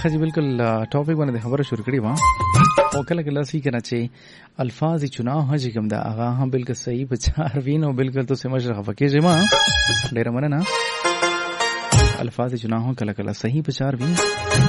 خځې بالکل ټاپک باندې خبره شروع کړې و او کله کله سی کنه چې الفاظ چناو هجې کوم دا هغه هم بالکل صحیح په چار وینو بالکل تو سمجھ رخه کېږي ما ډېر مننه الفاظ چناو کله کله صحیح په چار وینو